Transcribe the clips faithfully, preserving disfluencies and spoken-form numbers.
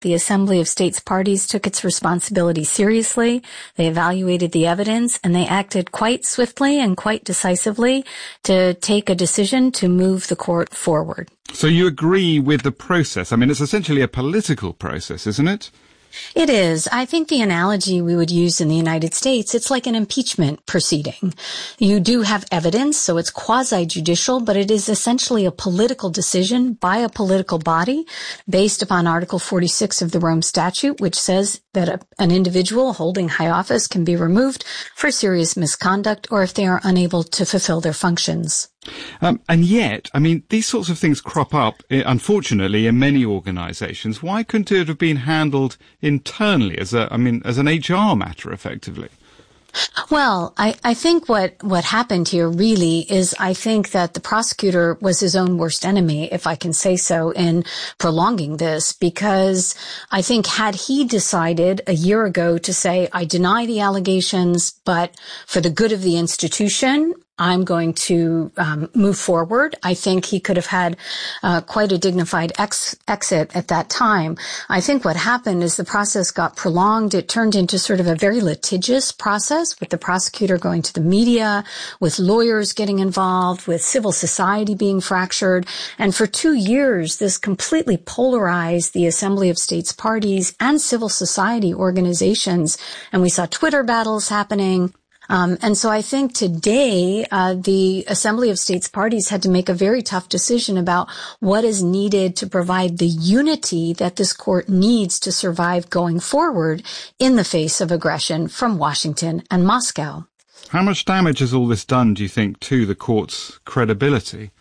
The Assembly of States Parties took its responsibility seriously. They evaluated the evidence, and they acted quite swiftly and quite decisively to take a decision to move the court forward. So you agree with the process? I mean, it's essentially a political process, isn't it? It is. I think the analogy we would use in the United States, it's like an impeachment proceeding. You do have evidence, so it's quasi-judicial, but it is essentially a political decision by a political body based upon Article forty-six of the Rome Statute, which says that a, an individual holding high office can be removed for serious misconduct or if they are unable to fulfill their functions. Um, and yet, I mean, these sorts of things crop up, unfortunately, in many organisations. Why couldn't it have been handled internally as a, I mean, as an H R matter, effectively? Well, I, I think what, what happened here really is I think that the prosecutor was his own worst enemy, if I can say so, in prolonging this, because I think had he decided a year ago to say, I deny the allegations, but for the good of the institution, I'm going to um, move forward. I think he could have had uh, quite a dignified ex- exit at that time. I think what happened is the process got prolonged. It turned into sort of a very litigious process with the prosecutor going to the media, with lawyers getting involved, with civil society being fractured. And for two years, this completely polarized the Assembly of States Parties and civil society organizations. And we saw Twitter battles happening. Um, and so I think today, uh, the Assembly of States Parties had to make a very tough decision about what is needed to provide the unity that this court needs to survive going forward in the face of aggression from Washington and Moscow. How much damage has all this done, do you think, to the court's credibility?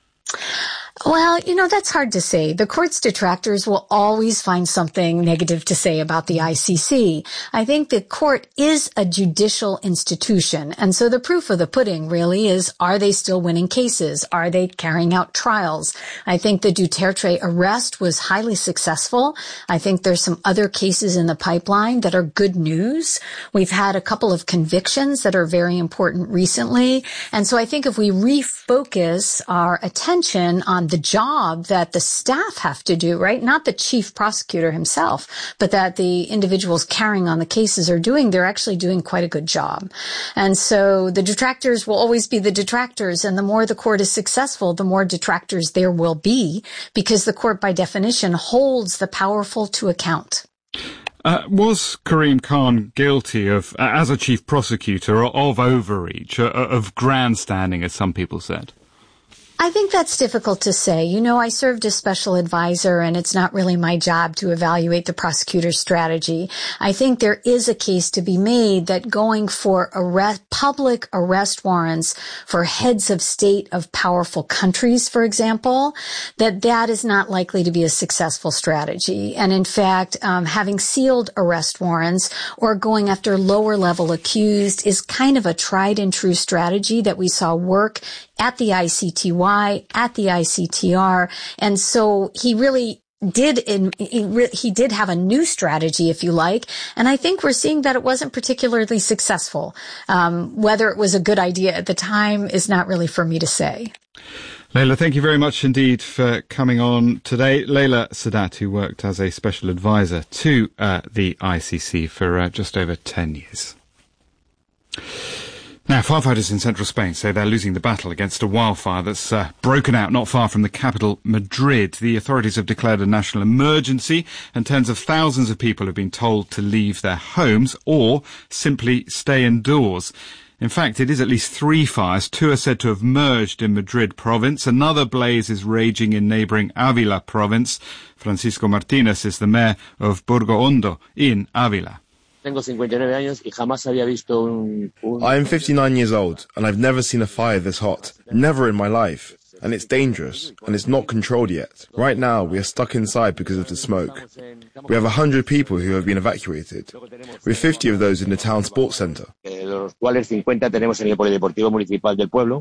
Well, you know, that's hard to say. The court's detractors will always find something negative to say about the I C C. I think the court is a judicial institution. And so the proof of the pudding really is, are they still winning cases? Are they carrying out trials? I think the Duterte arrest was highly successful. I think there's some other cases in the pipeline that are good news. We've had a couple of convictions that are very important recently. And so I think if we refocus our attention on the job that the staff have to do, right? Not the chief prosecutor himself, but that the individuals carrying on the cases are doing, they're actually doing quite a good job. And so the detractors will always be the detractors. And the more the court is successful, the more detractors there will be, because the court by definition holds the powerful to account. Uh, was Karim Khan guilty of, uh, as a chief prosecutor, of overreach, uh, of grandstanding, as some people said? I think that's difficult to say. You know, I served as special advisor, and it's not really my job to evaluate the prosecutor's strategy. I think there is a case to be made that going for arrest, public arrest warrants for heads of state of powerful countries, for example, that that is not likely to be a successful strategy. And in fact, um, having sealed arrest warrants or going after lower level accused is kind of a tried and true strategy that we saw work at the I C T Y, at the I C T R. And so he really did, in, he, re, he did have a new strategy, if you like. And I think we're seeing that it wasn't particularly successful. Um, whether it was a good idea at the time is not really for me to say. Leila, thank you very much indeed for coming on today. Leila Sadat, who worked as a special advisor to uh, the I C C for uh, just over ten years. Now, firefighters in central Spain say they're losing the battle against a wildfire that's uh, broken out not far from the capital, Madrid. The authorities have declared a national emergency, and tens of thousands of people have been told to leave their homes or simply stay indoors. In fact, it is at least three fires. Two are said to have merged in Madrid province. Another blaze is raging in neighbouring Ávila province. Francisco Martínez is the mayor of Burgo Hondo in Ávila. I am fifty-nine years old, and I've never seen a fire this hot. Never in my life. And it's dangerous, and it's not controlled yet. Right now, we are stuck inside because of the smoke. We have one hundred people who have been evacuated. We have fifty of those in the town sports centre.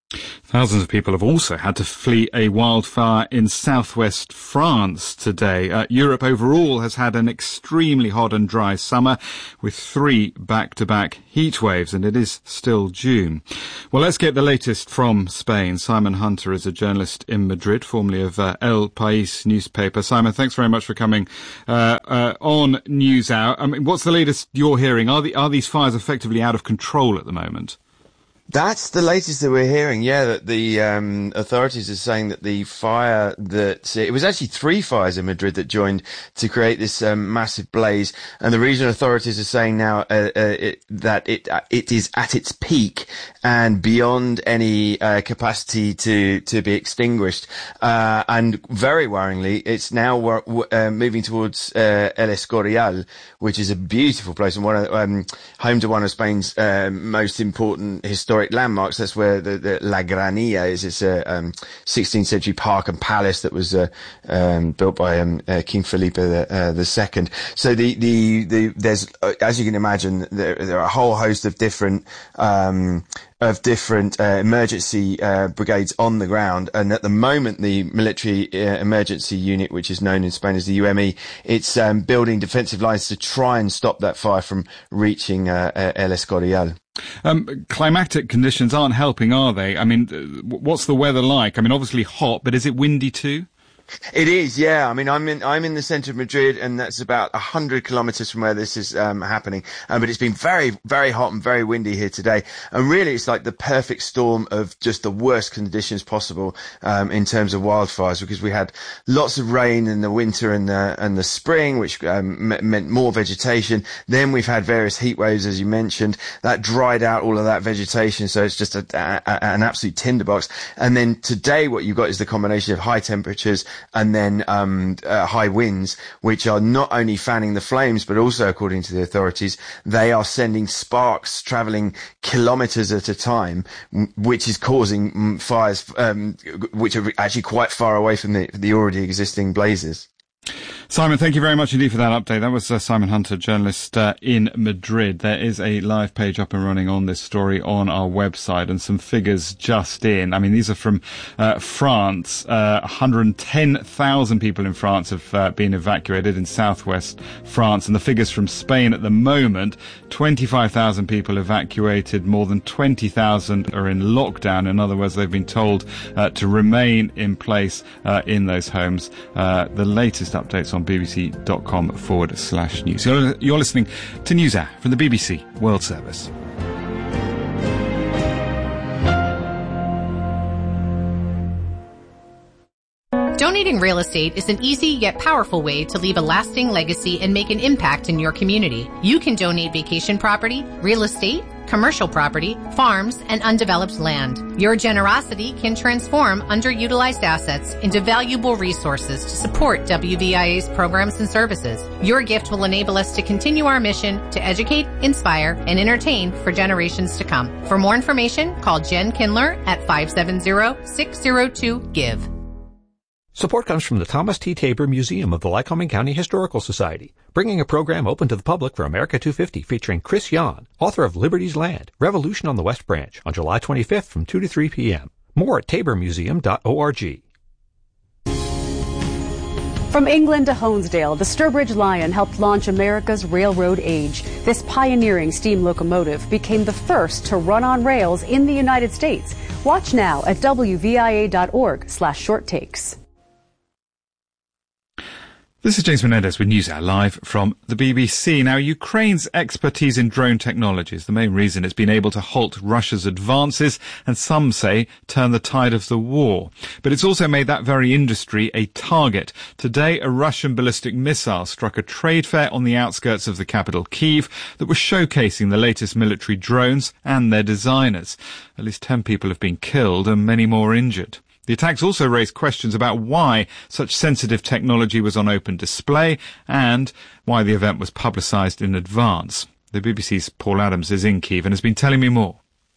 Thousands of people have also had to flee a wildfire in southwest France today. Uh, Europe overall has had an extremely hot and dry summer with three back-to-back heat waves, and it is still June. Well, let's get the latest from Spain. Simon Hunter is a journalist in Madrid, formerly of uh, El País newspaper. Simon, thanks very much for coming uh, uh, on NewsHour. I mean, what's the latest you're hearing? Are, the, are these fires effectively out of control at the moment? That's the latest that we're hearing, yeah, that the um, authorities are saying that the fire that, it was actually three fires in Madrid that joined to create this um, massive blaze. And the regional authorities are saying now uh, uh, it, that it uh, it is at its peak and beyond any uh, capacity to, to be extinguished. Uh, and very worryingly, it's now uh, moving towards uh, El Escorial, which is a beautiful place and one of, um, home to one of Spain's uh, most important historic landmarks. That's where the, the La Granilla is. It's a um, sixteenth century park and palace that was uh, um, built by um, uh, King Felipe the, uh, the Second. So the, the, the, there's, uh, as you can imagine, there, there are a whole host of different, um, of different uh, emergency uh, brigades on the ground. And at the moment, the military uh, emergency unit, which is known in Spain as the U M E, it's um, building defensive lines to try and stop that fire from reaching uh, uh, El Escorial. Um, climatic conditions aren't helping, are they? I mean, what's the weather like? I mean, obviously hot, but is it windy too? It is, yeah. I mean, I'm in I'm in the centre of Madrid, and that's about a hundred kilometres from where this is um, happening. Um, but it's been very, very hot and very windy here today. And really, it's like the perfect storm of just the worst conditions possible um, in terms of wildfires, because we had lots of rain in the winter and the and the spring, which um, m- meant more vegetation. Then we've had various heat waves, as you mentioned, that dried out all of that vegetation. So it's just a, a, an absolute tinderbox. And then today, what you've got is the combination of high temperatures and then um uh, high winds, which are not only fanning the flames, but also, according to the authorities, they are sending sparks travelling kilometres at a time, which is causing fires um which are actually quite far away from the, the already existing blazes. Simon, thank you very much indeed for that update. That was uh, Simon Hunter, journalist uh, in Madrid. There is a live page up and running on this story on our website, and some figures just in. I mean, these are from uh, France. Uh, one hundred ten thousand people in France have uh, been evacuated in southwest France, and the figures from Spain at the moment, twenty-five thousand people evacuated, more than twenty thousand are in lockdown. In other words, they've been told uh, to remain in place uh, in those homes. Uh, the latest updates on bbc.com forward slash news. You're, you're listening to NewsHour from the B B C World Service. Donating real estate is an easy yet powerful way to leave a lasting legacy and make an impact in your community. You can donate vacation property, real estate, commercial property, farms, and undeveloped land. Your generosity can transform underutilized assets into valuable resources to support W V I A's programs and services. Your gift will enable us to continue our mission to educate, inspire, and entertain for generations to come. For more information, call Jen Kindler at five seven zero, six zero two, GIVE. Support comes from the Thomas T. Tabor Museum of the Lycoming County Historical Society, bringing a program open to the public for America two fifty featuring Chris Yon, author of Liberty's Land, Revolution on the West Branch, on July twenty-fifth from two to three p.m. More at tabor museum dot org. From England to Honesdale, the Sturbridge Lion helped launch America's railroad age. This pioneering steam locomotive became the first to run on rails in the United States. Watch now at w v i a dot org slash short takes. This is James Menendez with NewsHour live from the B B C. Now, Ukraine's expertise in drone technology is the main reason it's been able to halt Russia's advances and, some say, turn the tide of the war. But it's also made that very industry a target. Today, a Russian ballistic missile struck a trade fair on the outskirts of the capital, Kyiv, that was showcasing the latest military drones and their designers. At least ten people have been killed and many more injured. The attacks also raised questions about why such sensitive technology was on open display and why the event was publicised in advance. The B B C's Paul Adams is in Kyiv and has been telling me more.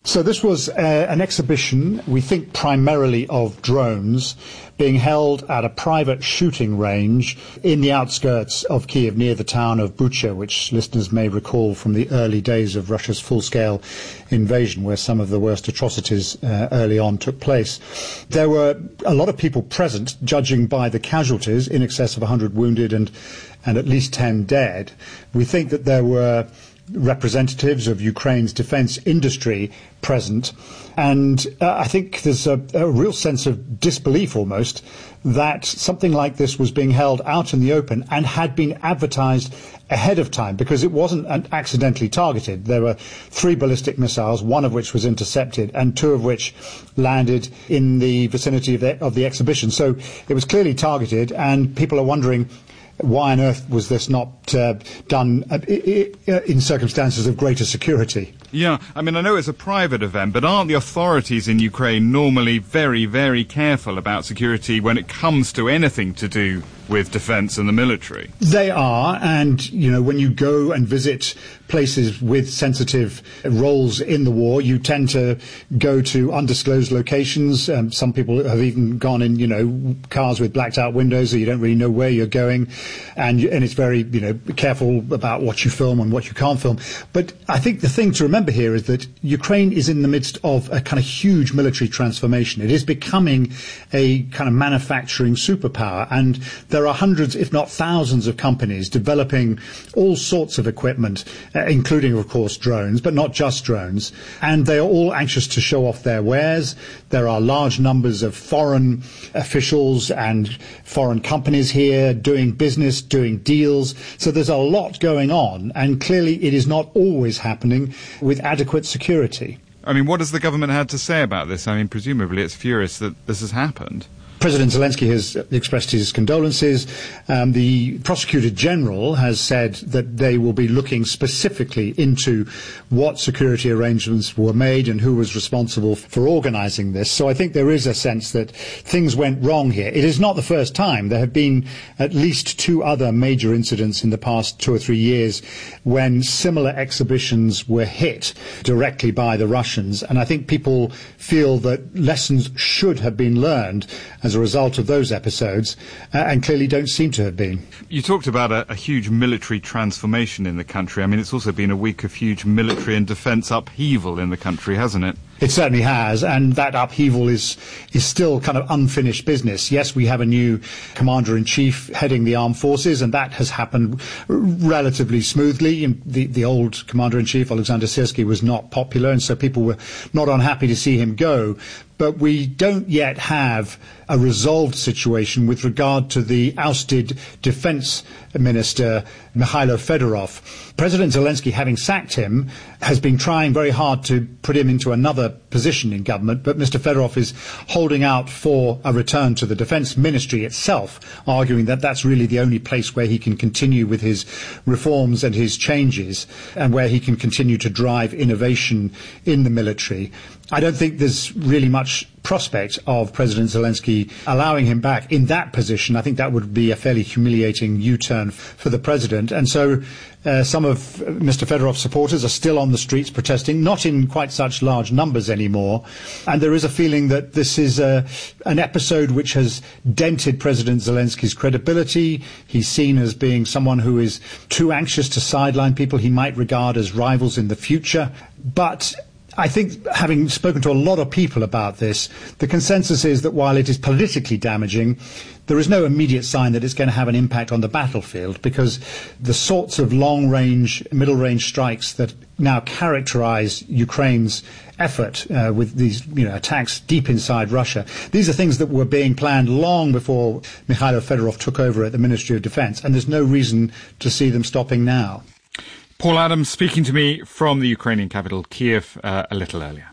So this was uh, an exhibition, we think primarily of drones, being held at a private shooting range in the outskirts of Kiev, near the town of Bucha, which listeners may recall from the early days of Russia's full-scale invasion, where some of the worst atrocities uh, early on took place. There were a lot of people present, judging by the casualties, in excess of one hundred wounded and, and at least ten dead. We think that there were representatives of Ukraine's defence industry present, and uh, I think there's a, a real sense of disbelief almost that something like this was being held out in the open and had been advertised ahead of time, because it wasn't accidentally targeted. There were three ballistic missiles, one of which was intercepted and two of which landed in the vicinity of the, of the exhibition. So it was clearly targeted, and people are wondering, why on earth was this not uh, done uh, in circumstances of greater security? Yeah, I mean, I know it's a private event, but aren't the authorities in Ukraine normally very, very careful about security when it comes to anything to do with defence and the military? They are, and, you know, when you go and visit places with sensitive roles in the war, you tend to go to undisclosed locations. Um, some people have even gone in, you know, cars with blacked out windows, so you don't really know where you're going, and and it's very, you know, careful about what you film and what you can't film. But I think the thing to remember here is that Ukraine is in the midst of a kind of huge military transformation. It is becoming a kind of manufacturing superpower, and there are hundreds, if not thousands, of companies developing all sorts of equipment, uh, including, of course, drones, but not just drones. And they are all anxious to show off their wares. There are large numbers of foreign officials and foreign companies here doing business, doing deals. So there's a lot going on, and clearly it is not always happening with adequate security. I mean, what has the government had to say about this? I mean, presumably it's furious that this has happened. President Zelensky has expressed his condolences. Um, the Prosecutor General has said that they will be looking specifically into what security arrangements were made and who was responsible for organising this. So I think there is a sense that things went wrong here. It is not the first time. There have been at least two other major incidents in the past two or three years when similar exhibitions were hit directly by the Russians. And I think people feel that lessons should have been learned as a result of those episodes, uh, and clearly don't seem to have been. You talked about a, a huge military transformation in the country. I mean, it's also been a week of huge military and defence upheaval in the country, hasn't it? It certainly has, and that upheaval is is still kind of unfinished business. Yes, we have a new commander-in-chief heading the armed forces, and that has happened relatively smoothly. And the, the old commander-in-chief, Alexander Syrskyi, was not popular, and so people were not unhappy to see him go. But we don't yet have a resolved situation with regard to the ousted defence minister, Mikhailo Fedorov. President Zelensky, having sacked him, has been trying very hard to put him into another position in government, but Mister Fedorov is holding out for a return to the defence ministry itself, arguing that that's really the only place where he can continue with his reforms and his changes, and where he can continue to drive innovation in the military. I don't think there's really much prospect of President Zelensky allowing him back in that position. I think that would be a fairly humiliating U-turn for the president. And so uh, some of Mister Fedorov's supporters are still on the streets protesting, not in quite such large numbers anymore. And there is a feeling that this is a, an episode which has dented President Zelensky's credibility. He's seen as being someone who is too anxious to sideline people he might regard as rivals in the future. But I think, having spoken to a lot of people about this, the consensus is that while it is politically damaging, there is no immediate sign that it's going to have an impact on the battlefield, because the sorts of long-range, middle-range strikes that now characterize Ukraine's effort uh, with these, you know, attacks deep inside Russia, these are things that were being planned long before Mikhailo Fedorov took over at the Ministry of Defence, and there's no reason to see them stopping now. Paul Adams speaking to me from the Ukrainian capital, Kiev, uh, a little earlier.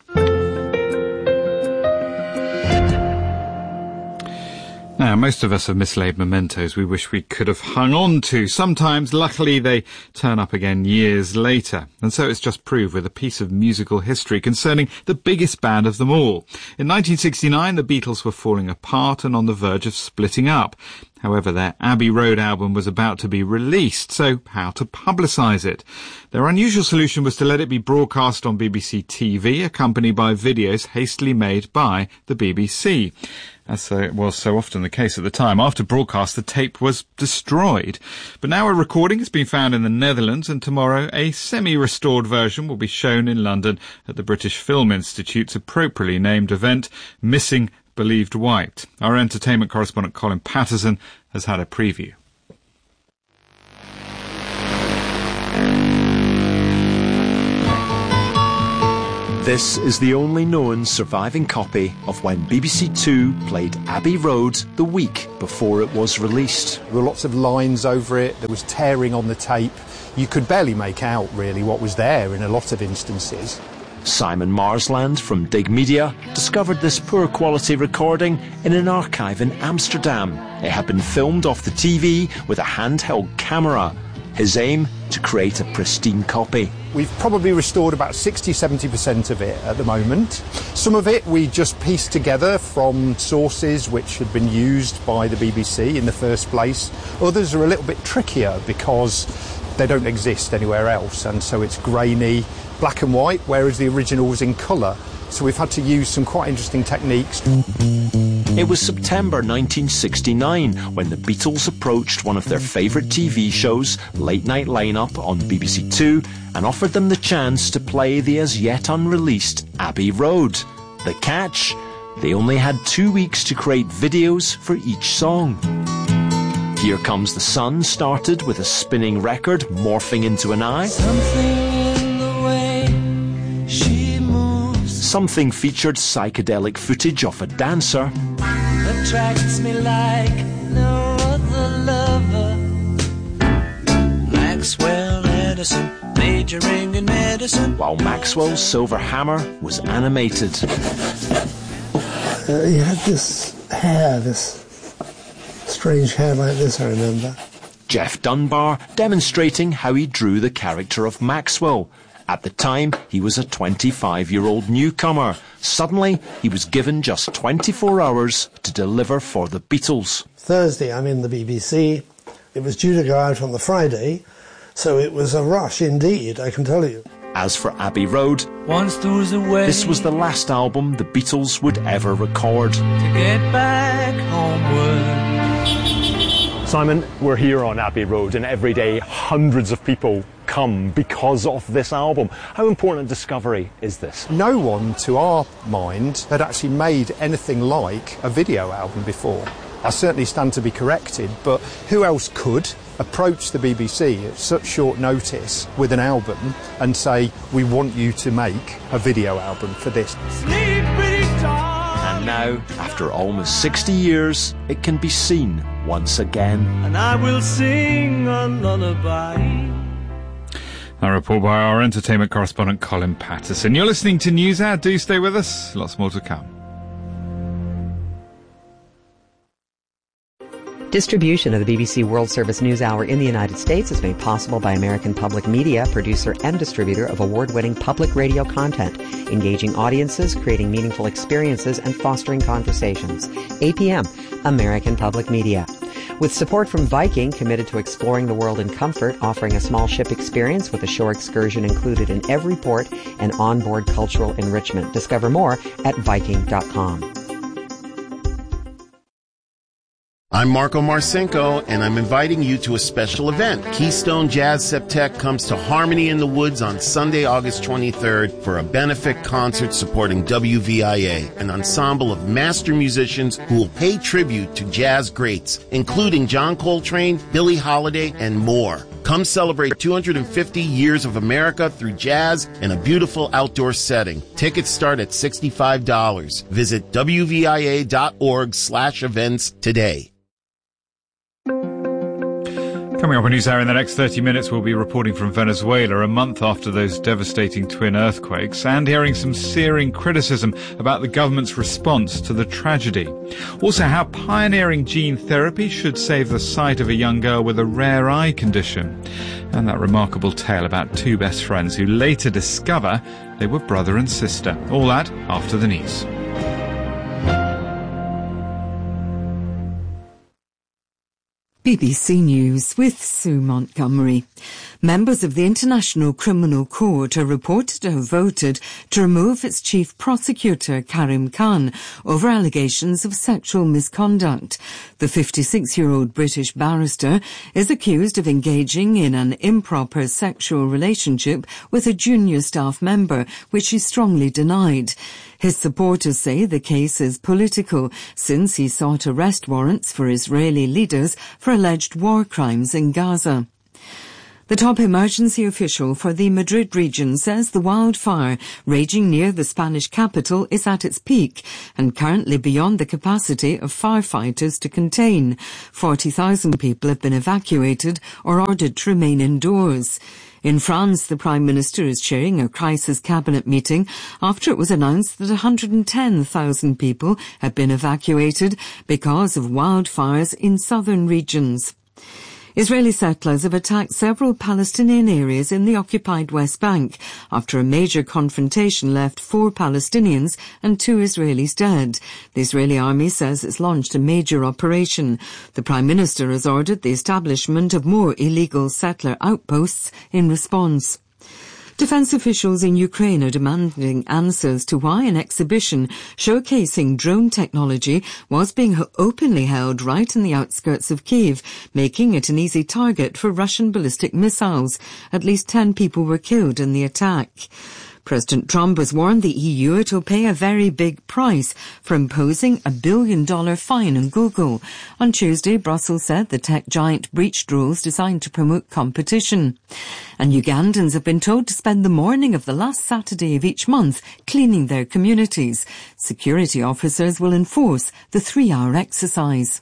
Now, most of us have mislaid mementos we wish we could have hung on to. Sometimes, luckily, they turn up again years later. And so it's just proved with a piece of musical history concerning the biggest band of them all. In nineteen sixty-nine, the Beatles were falling apart and on the verge of splitting up. However, their Abbey Road album was about to be released, so how to publicise it? Their unusual solution was to let it be broadcast on B B C T V, accompanied by videos hastily made by the B B C. As uh, was so often the case at the time, after broadcast the tape was destroyed. But now a recording has been found in the Netherlands, and tomorrow a semi-restored version will be shown in London at the British Film Institute's appropriately named event, Missing Believed Wiped. Our entertainment correspondent Colin Patterson has had a preview. This is the only known surviving copy of when B B C Two played Abbey Road the week before it was released. There were lots of lines over it, there was tearing on the tape. You could barely make out really what was there in a lot of instances. Simon Marsland from Dig Media discovered this poor quality recording in an archive in Amsterdam. It had been filmed off the T V with a handheld camera. His aim, to create a pristine copy. We've probably restored about sixty to seventy percent of it at the moment. Some of it we just pieced together from sources which had been used by the B B C in the first place. Others are a little bit trickier because they don't exist anywhere else, and so it's grainy, black and white, whereas the original was in colour. So we've had to use some quite interesting techniques. It was September nineteen sixty-nine when the Beatles approached one of their favourite T V shows, Late Night Lineup on B B C Two, and offered them the chance to play the as yet unreleased Abbey Road. The catch? They only had two weeks to create videos for each song. Here Comes the Sun started with a spinning record morphing into an eye. Something in the way she moves. Something featured psychedelic footage of a dancer. Attracts me like no other lover. Maxwell Edison, majoring in medicine. While Maxwell's Silver Hammer was animated. Uh, he had this hair, this strange hair like this, I remember. Jeff Dunbar demonstrating how he drew the character of Maxwell. At the time, he was a twenty-five-year-old newcomer. Suddenly, he was given just twenty-four hours to deliver for the Beatles. Thursday, I'm in the B B C. It was due to go out on the Friday, so it was a rush indeed, I can tell you. As for Abbey Road, Once there was a way this was the last album the Beatles would ever record. To get back homeward. Simon, we're here on Abbey Road, and every day hundreds of people come because of this album. How important a discovery is this? No one, to our mind, had actually made anything like a video album before. I certainly stand to be corrected, but who else could approach the B B C at such short notice with an album and say, we want you to make a video album for this? And now, after almost sixty years, it can be seen once again. And I will sing a lullaby. A report by our entertainment correspondent Colin Patterson. You're listening to NewsHour. Do stay with us. Lots more to come. Distribution of the B B C World Service News Hour in the United States is made possible by American Public Media, producer and distributor of award-winning public radio content, engaging audiences, creating meaningful experiences, and fostering conversations. A P M, American Public Media. With support from Viking, committed to exploring the world in comfort, offering a small ship experience with a shore excursion included in every port and onboard cultural enrichment. Discover more at Viking dot com. I'm Marco Marcinko, and I'm inviting you to a special event. Keystone Jazz Septet comes to Harmony in the Woods on Sunday, August twenty-third for a benefit concert supporting W V I A, an ensemble of master musicians who will pay tribute to jazz greats, including John Coltrane, Billie Holiday, and more. Come celebrate two hundred fifty years of America through jazz in a beautiful outdoor setting. Tickets start at sixty-five dollars. Visit W V I A dot org slash events today. Coming up on NewsHour in the next thirty minutes, we'll be reporting from Venezuela a month after those devastating twin earthquakes and hearing some searing criticism about the government's response to the tragedy. Also, how pioneering gene therapy should save the sight of a young girl with a rare eye condition. And that remarkable tale about two best friends who later discover they were brother and sister. All that after the news. B B C News with Sue Montgomery. Members of the International Criminal Court are reported to have voted to remove its chief prosecutor, Karim Khan, over allegations of sexual misconduct. The fifty-six-year-old British barrister is accused of engaging in an improper sexual relationship with a junior staff member, which he strongly denied. His supporters say the case is political, since he sought arrest warrants for Israeli leaders for alleged war crimes in Gaza. The top emergency official for the Madrid region says the wildfire raging near the Spanish capital is at its peak and currently beyond the capacity of firefighters to contain. forty thousand people have been evacuated or ordered to remain indoors. In France, the Prime Minister is chairing a crisis cabinet meeting after it was announced that one hundred ten thousand people have been evacuated because of wildfires in southern regions. Israeli settlers have attacked several Palestinian areas in the occupied West Bank after a major confrontation left four Palestinians and two Israelis dead. The Israeli army says it's launched a major operation. The Prime Minister has ordered the establishment of more illegal settler outposts in response. Defence officials in Ukraine are demanding answers to why an exhibition showcasing drone technology was being openly held right in the outskirts of Kyiv, making it an easy target for Russian ballistic missiles. At least ten people were killed in the attack. President Trump has warned the E U it will pay a very big price for imposing a billion dollar fine on Google. On Tuesday, Brussels said the tech giant breached rules designed to promote competition. And Ugandans have been told to spend the morning of the last Saturday of each month cleaning their communities. Security officers will enforce the three-hour exercise.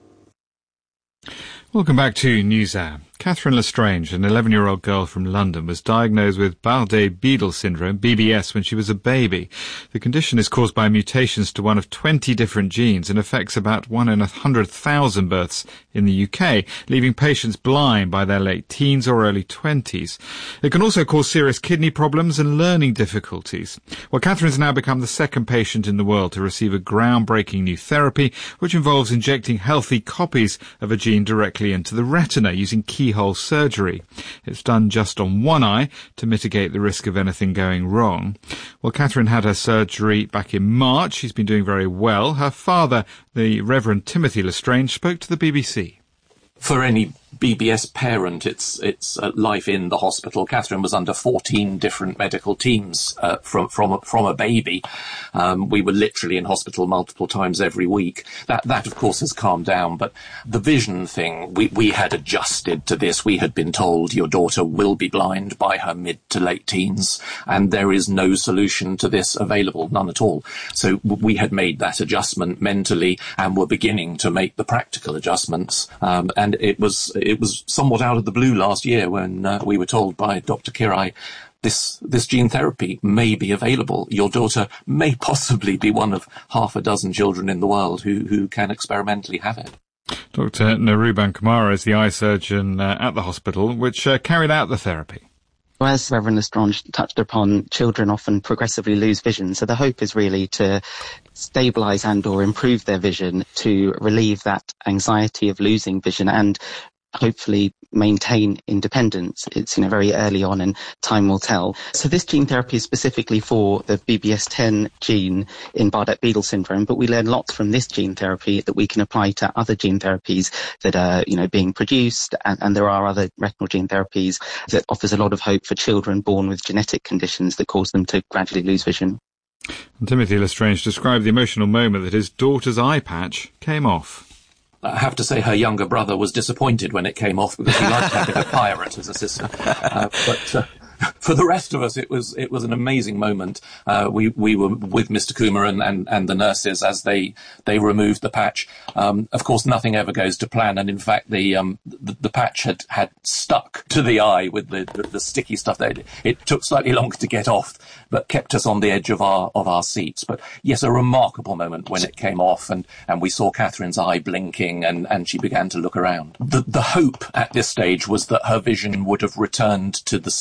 Welcome back to NewsHour. Catherine Lestrange, an eleven-year-old girl from London, was diagnosed with Bardet-Biedl syndrome, B B S, when she was a baby. The condition is caused by mutations to one of twenty different genes and affects about one in one hundred thousand births in the U K, leaving patients blind by their late teens or early twenties. It can also cause serious kidney problems and learning difficulties. Well, Catherine's now become the second patient in the world to receive a groundbreaking new therapy, which involves injecting healthy copies of a gene directly into the retina using key keyhole surgery. It's done just on one eye to mitigate the risk of anything going wrong. Well, Catherine had her surgery back in March. She's been doing very well. Her father, the Reverend Timothy Lestrange, spoke to the B B C. For any B B S parent, it's it's uh, life in the hospital. Catherine was under fourteen different medical teams uh, from from a, from a baby. Um, we were literally in hospital multiple times every week. That that of course has calmed down, but the vision thing, we we had adjusted to this. We had been told your daughter will be blind by her mid to late teens, and there is no solution to this available, none at all. So we had made that adjustment mentally, and were beginning to make the practical adjustments. Um, and it was. It was somewhat out of the blue last year when uh, we were told by Doctor Kirai, this this gene therapy may be available. Your daughter may possibly be one of half a dozen children in the world who, who can experimentally have it. Doctor Naruban Kumara is the eye surgeon uh, at the hospital, which uh, carried out the therapy. As Reverend Lestrange touched upon, children often progressively lose vision, so the hope is really to stabilise and or improve their vision, to relieve that anxiety of losing vision and hopefully maintain independence. It's, you know, very early on and time will tell. So this gene therapy is specifically for the B B S ten gene in Bardet-Biedl syndrome, but we learn lots from this gene therapy that we can apply to other gene therapies that are, you know, being produced, and, and there are other retinal gene therapies that offers a lot of hope for children born with genetic conditions that cause them to gradually lose vision. And Timothy Lestrange described the emotional moment that his daughter's eye patch came off. I have to say her younger brother was disappointed when it came off because he liked having a pirate as a sister. Uh, but uh, for the rest of us, it was it was an amazing moment. Uh, we we were with Mister Kumar and, and, and the nurses as they they removed the patch. Um, of course, nothing ever goes to plan, and in fact, the um the, the patch had, had stuck to the eye with the, the, the sticky stuff there. It took slightly longer to get off, but kept us on the edge of our of our seats. But yes, a remarkable moment when it came off, and, and we saw Catherine's eye blinking, and, and she began to look around. The the hope at this stage was that her vision would have returned to the same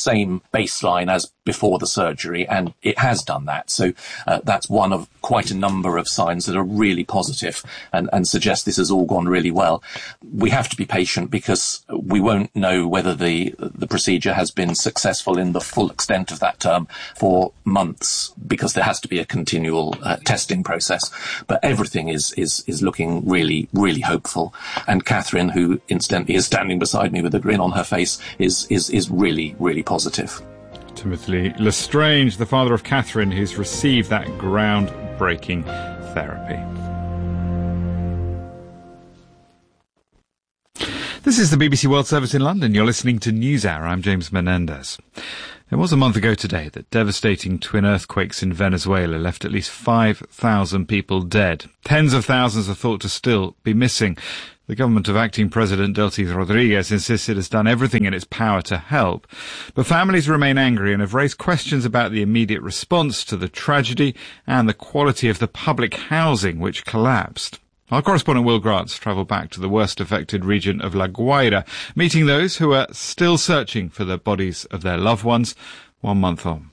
baseline as before the surgery, and it has done that. So uh, that's one of quite a number of signs that are really positive and, and suggest this has all gone really well. We have to be patient because we won't know whether the the procedure has been successful in the full extent of that term for months, because there has to be a continual uh, testing process. But everything is, is, is looking really, really hopeful. And Catherine, who incidentally is standing beside me with a grin on her face, is, is, is really, really positive. Timothy Lestrange, the father of Catherine, who's received that groundbreaking therapy. This is the B B C World Service in London. You're listening to NewsHour. I'm James Menendez. It was a month ago today that devastating twin earthquakes in Venezuela left at least five thousand people dead. Tens of thousands are thought to still be missing. The government of acting President Delcy Rodriguez insists it has done everything in its power to help. But families remain angry and have raised questions about the immediate response to the tragedy and the quality of the public housing which collapsed. Our correspondent Will Grants travelled back to the worst affected region of La Guaira, meeting those who are still searching for the bodies of their loved ones one month on.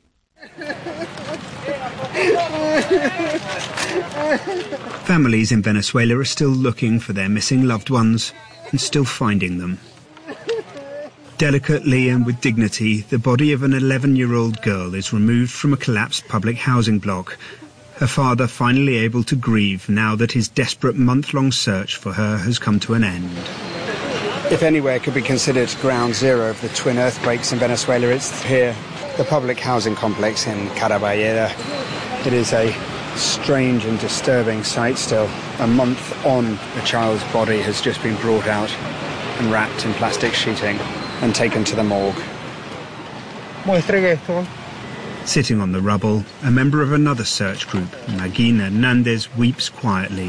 Families in Venezuela are still looking for their missing loved ones and still finding them. Delicately and with dignity, the body of an eleven-year-old girl is removed from a collapsed public housing block. Her father finally able to grieve now that his desperate month-long search for her has come to an end. If anywhere could be considered ground zero of the twin earthquakes in Venezuela, it's here, the public housing complex in Caraballeda. It is a strange and disturbing sight still. A month on, a child's body has just been brought out and wrapped in plastic sheeting and taken to the morgue. Sitting on the rubble, a member of another search group, Magin Hernandez, weeps quietly.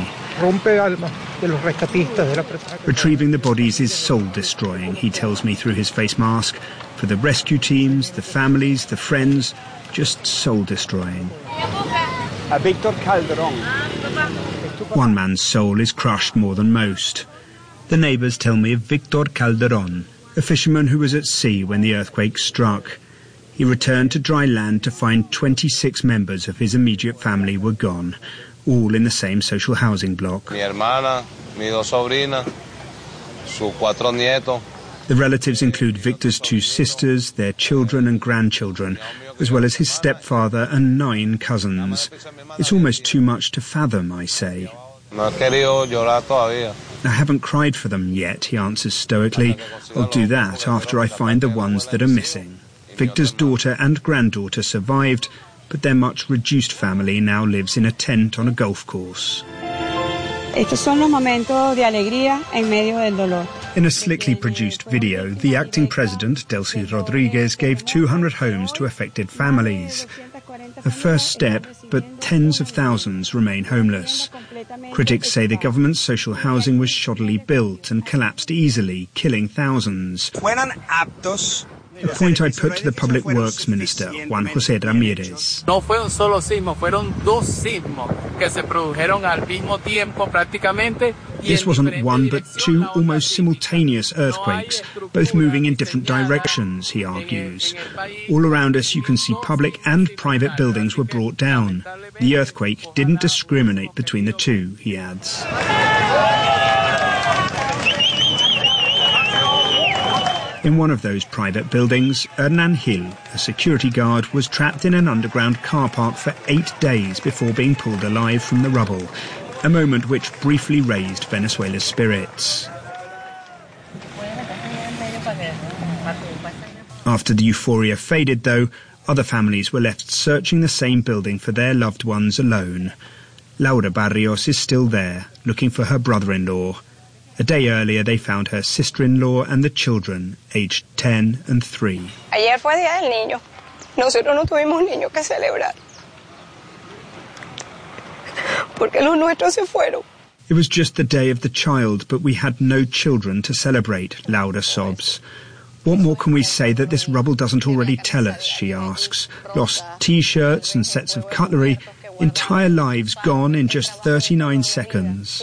Retrieving the bodies is soul-destroying, he tells me through his face mask. For the rescue teams, the families, the friends, just soul-destroying. Victor Calderon. One man's soul is crushed more than most. The neighbours tell me of Victor Calderon, a fisherman who was at sea when the earthquake struck. He returned to dry land to find twenty-six members of his immediate family were gone, all in the same social housing block. Mi hermana, mis dos sobrinas, sus cuatro nietos. The relatives include Victor's two sisters, their children and grandchildren, as well as his stepfather and nine cousins. It's almost too much to fathom, I say. No he querido llorar todavía. I haven't cried for them yet, he answers stoically. I'll do that after I find the ones that are missing. Victor's daughter and granddaughter survived, but their much reduced family now lives in a tent on a golf course. Estos son los momentos de alegría en medio del dolor. In a slickly produced video, the acting president, Delcy Rodriguez, gave two hundred homes to affected families. A first step, but tens of thousands remain homeless. Critics say the government's social housing was shoddily built and collapsed easily, killing thousands. A point I put to the Public Works Minister, Juan José Ramírez. No fue un solo sismo, fueron dos sismos que se produjeron al mismo tiempo prácticamente. This wasn't one but two almost simultaneous earthquakes, both moving in different directions, he argues. All around us you can see public and private buildings were brought down. The earthquake didn't discriminate between the two, he adds. In one of those private buildings, Hernan Hill, a security guard, was trapped in an underground car park for eight days before being pulled alive from the rubble, a moment which briefly raised Venezuela's spirits. After the euphoria faded, though, other families were left searching the same building for their loved ones alone. Laura Barrios is still there, looking for her brother-in-law. A day earlier, they found her sister-in-law and the children, aged ten and three. Ayer fue Día del Niño. Nosotros no tuvimos niños que celebrar. Porque los nuestros se fueron. It was just the day of the child, but we had no children to celebrate, Laura sobs. What more can we say that this rubble doesn't already tell us, she asks. Lost T-shirts and sets of cutlery, entire lives gone in just thirty-nine seconds.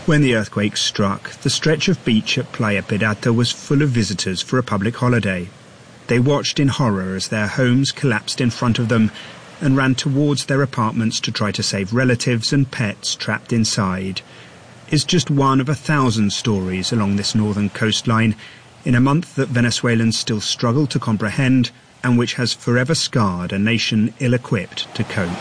When the earthquake struck, the stretch of beach at Playa Pirata was full of visitors for a public holiday. They watched in horror as their homes collapsed in front of them and ran towards their apartments to try to save relatives and pets trapped inside. It's just one of a thousand stories along this northern coastline in a month that Venezuelans still struggle to comprehend and which has forever scarred a nation ill-equipped to cope.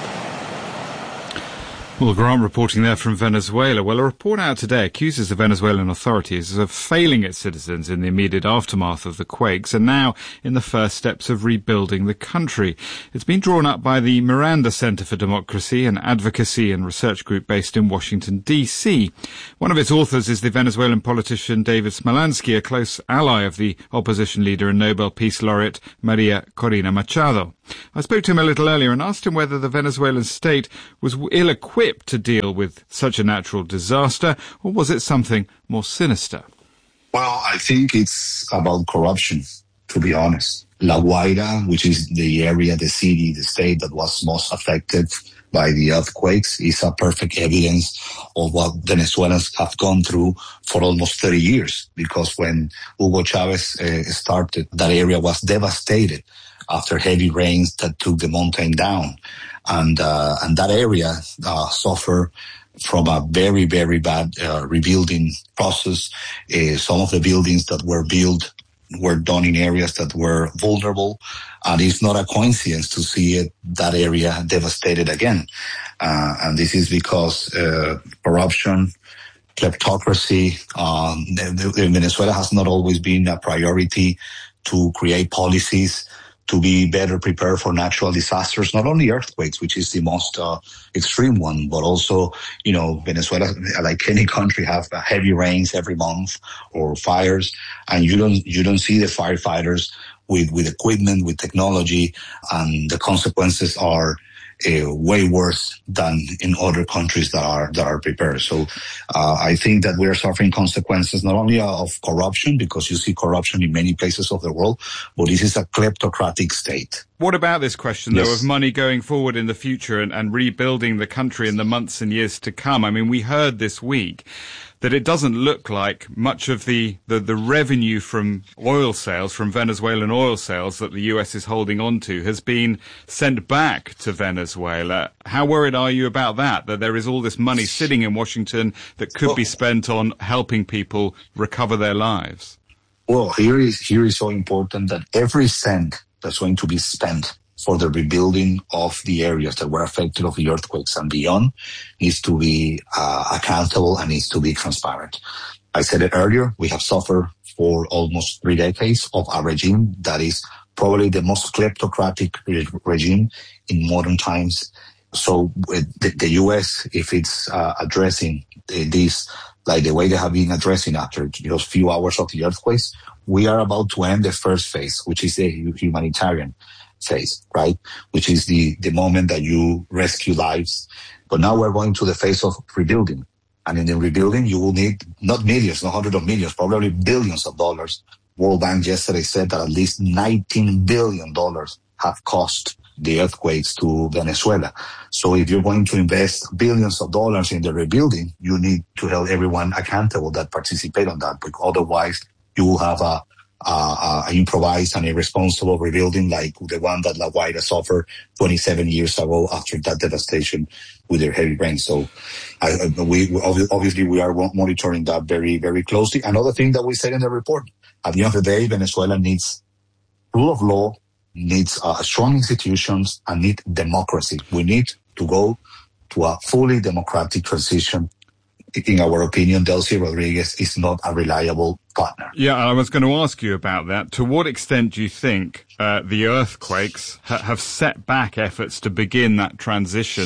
Well, Grant reporting there from Venezuela. Well, a report out today accuses the Venezuelan authorities of failing its citizens in the immediate aftermath of the quakes and now in the first steps of rebuilding the country. It's been drawn up by the Miranda Center for Democracy, an advocacy and research group based in Washington, D C. One of its authors is the Venezuelan politician David Smolansky, a close ally of the opposition leader and Nobel Peace Laureate Maria Corina Machado. I spoke to him a little earlier and asked him whether the Venezuelan state was ill-equipped to deal with such a natural disaster, or was it something more sinister? Well, I think it's about corruption, to be honest. La Guaira, which is the area, the city, the state that was most affected by the earthquakes, is a perfect evidence of what Venezuelans have gone through for almost thirty years. Because when Hugo Chavez uh, started, that area was devastated after heavy rains that took the mountain down. And, uh, and that area, uh, suffered from a very, very bad, uh, rebuilding process. Uh, some of the buildings that were built were done in areas that were vulnerable. And it's not a coincidence to see it, that area devastated again. Uh, and this is because, uh, corruption, kleptocracy, um, Venezuela has not always been a priority to create policies to be better prepared for natural disasters, not only earthquakes, which is the most uh, extreme one, but also, you know, Venezuela, like any country, have heavy rains every month or fires, and you don't you don't see the firefighters with with equipment, with technology, and the consequences are Uh, way worse than in other countries that are that are prepared. So uh, I think that we are suffering consequences not only of corruption, because you see corruption in many places of the world, but this is a kleptocratic state. What about this question, though, Yes. of money going forward in the future and, and rebuilding the country in the months and years to come? I mean, we heard this week that it doesn't look like much of the, the, the revenue from oil sales, from Venezuelan oil sales that the U S is holding on to has been sent back to Venezuela. How worried are you about that, that there is all this money sitting in Washington that could be spent on helping people recover their lives? Well, here is here is so important that every cent that's going to be spent for the rebuilding of the areas that were affected of the earthquakes and beyond needs to be uh, accountable and needs to be transparent. I said it earlier, we have suffered for almost three decades of a regime that is probably the most kleptocratic re- regime in modern times. So uh, the, the U S, if it's uh, addressing uh, this like the way they have been addressing after those few hours of the earthquakes, we are about to end the first phase, which is the humanitarian phase, right? Which is the, the moment that you rescue lives. But now we're going to the phase of rebuilding. And in the rebuilding, you will need not millions, not hundreds of millions, probably billions of dollars. World Bank yesterday said that at least nineteen billion dollars have cost the earthquakes to Venezuela. So if you're going to invest billions of dollars in the rebuilding, you need to hold everyone accountable that participate on that. Because otherwise, you will have a Uh, uh, improvised and irresponsible rebuilding like the one that La Guaira suffered twenty-seven years ago after that devastation with their heavy rain. So I, we obviously we are monitoring that very, very closely. Another thing that we said in the report, at the end of the day, Venezuela needs rule of law, needs uh, strong institutions, and need democracy. We need to go to a fully democratic transition. In our opinion, Delcy Rodriguez is not a reliable partner. Yeah, I was going to ask you about that. To what extent do you think uh, the earthquakes ha- have set back efforts to begin that transition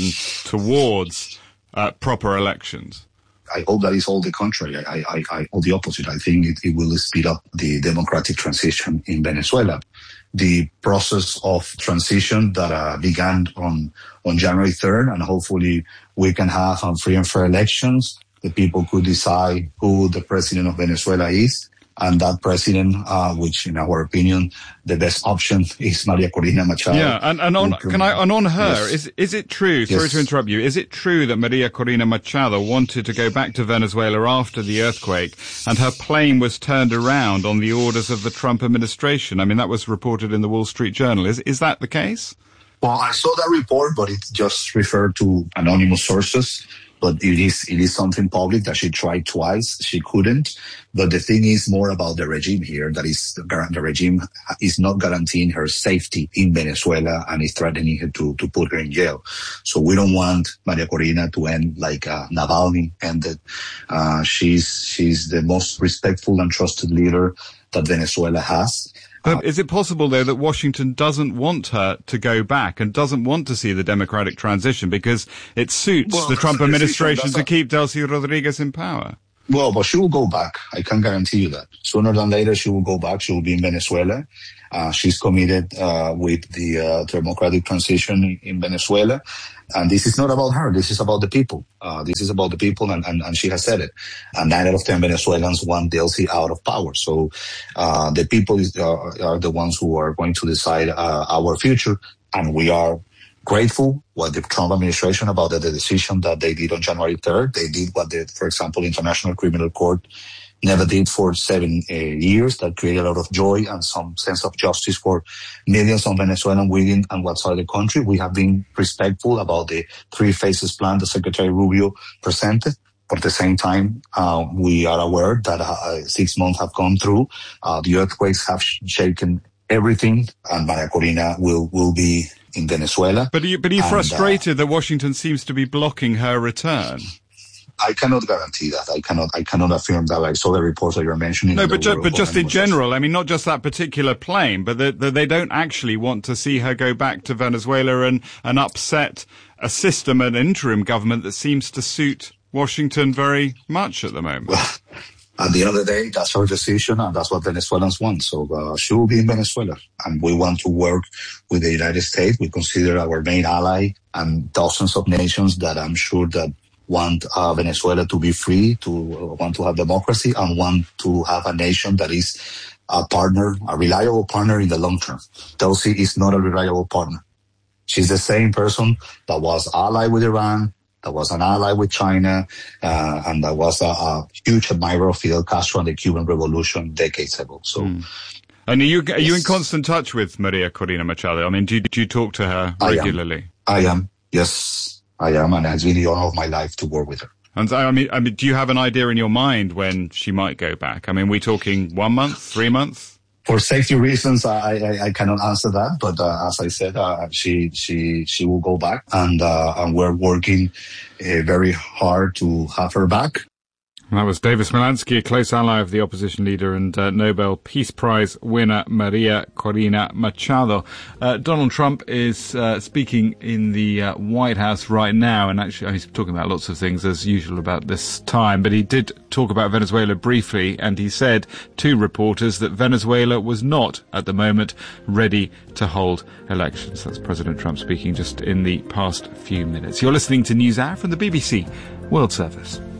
towards uh, proper elections? I hope that is all the contrary. I, I, I all the opposite. I think it, it will speed up the democratic transition in Venezuela. The process of transition that uh, began on on January third, and hopefully we can have um, free and fair elections. The people could decide who the president of Venezuela is. And that president, uh, which in our opinion, the best option is Maria Corina Machado. Yeah, and, and on, can I, and on her, yes. is, is it true, sorry yes. to interrupt you, is it true that Maria Corina Machado wanted to go back to Venezuela after the earthquake and her plane was turned around on the orders of the Trump administration? I mean, that was reported in the Wall Street Journal. Is, is that the case? Well, I saw that report, but it just referred to anonymous sources. But it is it is something public that she tried twice. She couldn't. But the thing is more about the regime here. That is, the regime is not guaranteeing her safety in Venezuela and is threatening her to, to put her in jail. So we don't want Maria Corina to end like uh, Navalny ended. Uh, she's she's the most respectful and trusted leader that Venezuela has. But is it possible, though, that Washington doesn't want her to go back and doesn't want to see the democratic transition because it suits well, the Trump administration to a... keep Delcy Rodriguez in power? Well, but she will go back. I can guarantee you that. Sooner than later, she will go back. She will be in Venezuela. Uh, she's committed uh, with the uh, democratic transition in Venezuela. And this is not about her. This is about the people. Uh, this is about the people, and, and, and she has said it. And nine out of ten Venezuelans want Delcy out of power. So uh, the people is, uh, are the ones who are going to decide uh, our future. And we are grateful with the Trump administration about the, the decision that they did on January third. They did what, the, for example, International Criminal Court never did for seven uh, years. That created a lot of joy and some sense of justice for millions of Venezuelans within and outside the country. We have been respectful about the three phases plan that Secretary Rubio presented. But at the same time, uh, we are aware that uh, six months have gone through. Uh, the earthquakes have sh- shaken everything, and Maria Corina will, will be in Venezuela. But are you, but are you and, frustrated uh, that Washington seems to be blocking her return? I cannot guarantee that. I cannot. I cannot affirm that. I saw the reports that you're mentioning. No, but ju- but just in general, I mean, not just that particular plane, but that the, they don't actually want to see her go back to Venezuela and, and upset a system, an interim government that seems to suit Washington very much at the moment. Well, at the end of the day, that's our decision, and that's what Venezuelans want. So uh, she will be in Venezuela, and we want to work with the United States. We consider our main ally, and dozens of nations that I'm sure that want uh, Venezuela to be free, to uh, want to have democracy, and want to have a nation that is a partner, a reliable partner in the long term. Delcy is not a reliable partner. She's the same person that was allied with Iran, that was an ally with China, uh, and that was a, a huge admirer of Fidel Castro and the Cuban Revolution decades ago. So, mm. And are you are you in constant touch with Maria Corina Machado? I mean, do you, do you talk to her regularly? I am. I am. Yes. I am, and it's been the honor of my life to work with her. And I mean, I mean, do you have an idea in your mind when she might go back? I mean, are we talking one month, three months? For safety reasons, I, I, I cannot answer that. But uh, as I said, uh, she she she will go back, and uh, and we're working uh, very hard to have her back. That was David Smolanski, a close ally of the opposition leader and uh, Nobel Peace Prize winner Maria Corina Machado. Uh, Donald Trump is uh, speaking in the uh, White House right now, and actually he's talking about lots of things as usual about this time, but he did talk about Venezuela briefly, and he said to reporters that Venezuela was not, at the moment, ready to hold elections. That's President Trump speaking just in the past few minutes. You're listening to NewsHour from the B B C World Service.